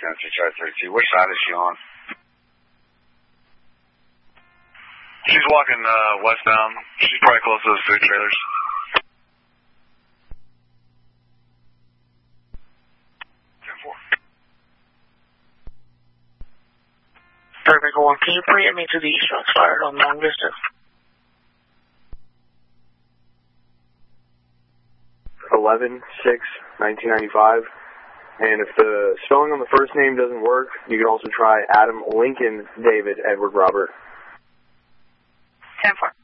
Tennessee Tri-32. Which side is she on? She's walking westbound. She's probably close to those food trailers. 10-4. Perfect. One. Can you bring me to the shots fired on Long Vista? 11/6/1995. And if the spelling on the first name doesn't work, you can also try Adam Lincoln David Edward Robert. 10-4.